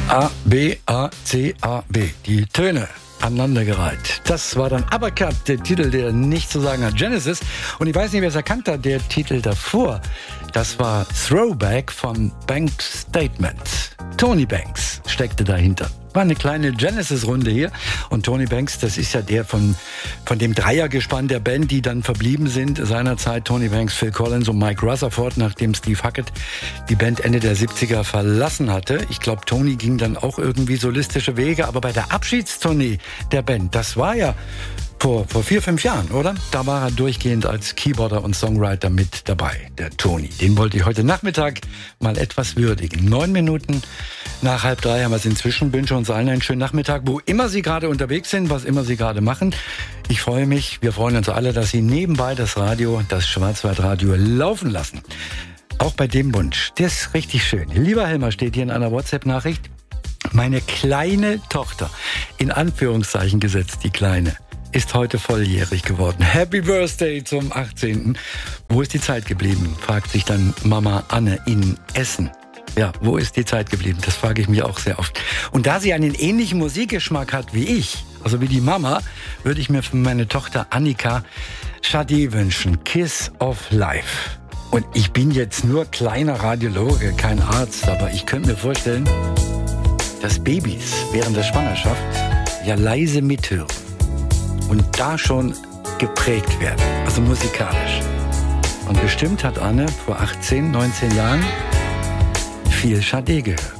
A, B, A, C, A, B. Die Töne aneinandergereiht. Das war dann Uppercut, der Titel, der nichts zu sagen hat. Genesis. Und ich weiß nicht, wer es erkannt hat, der Titel davor. Das war Throwback von Banks Statement. Tony Banks steckte dahinter. War eine kleine Genesis-Runde hier. Und Tony Banks, das ist ja der von dem Dreiergespann der Band, die dann verblieben sind. Seinerzeit Tony Banks, Phil Collins und Mike Rutherford, nachdem Steve Hackett die Band Ende der 70er verlassen hatte. Ich glaube, Tony ging dann auch irgendwie solistische Wege. Aber bei der Abschiedstournee der Band, das war ja vor 4-5 Jahren, oder? Da war er durchgehend als Keyboarder und Songwriter mit dabei, der Tony. Den wollte ich heute Nachmittag mal etwas würdigen. 9 Minuten nach 2:30 haben wir es inzwischen. Wünsche uns allen einen schönen Nachmittag, wo immer Sie gerade unterwegs sind, was immer Sie gerade machen. Ich freue mich, wir freuen uns alle, dass Sie nebenbei das Radio, das Schwarzwaldradio laufen lassen. Auch bei dem Wunsch, der ist richtig schön. Lieber Helmer, steht hier in einer WhatsApp-Nachricht, meine kleine Tochter, in Anführungszeichen gesetzt, die Kleine, ist heute volljährig geworden. Happy Birthday zum 18. Wo ist die Zeit geblieben? Fragt sich dann Mama Anne in Essen. Ja, wo ist die Zeit geblieben? Das frage ich mich auch sehr oft. Und da sie einen ähnlichen Musikgeschmack hat wie ich, also wie die Mama, würde ich mir für meine Tochter Annika Sade wünschen. Kiss of Life. Und ich bin jetzt nur kleiner Radiologe, kein Arzt, aber ich könnte mir vorstellen, dass Babys während der Schwangerschaft ja leise mithören. Und da schon geprägt werden, also musikalisch. Und bestimmt hat Anne vor 18, 19 Jahren viel Sade gehört.